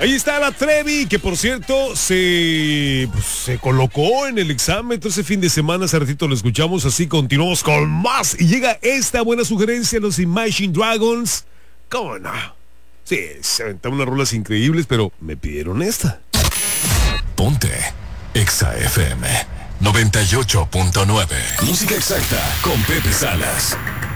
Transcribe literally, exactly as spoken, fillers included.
Ahí está la Trevi, que por cierto se, pues, se colocó en el exámetro ese fin de semana. Hace ratito lo escuchamos, así continuamos con más. Y llega esta buena sugerencia, los Imagine Dragons. ¿Cómo no? Sí, se aventaron unas rolas increíbles, pero me pidieron esta. Ponte Exa F M noventa y ocho punto nueve. Música exacta con Pepe Salas.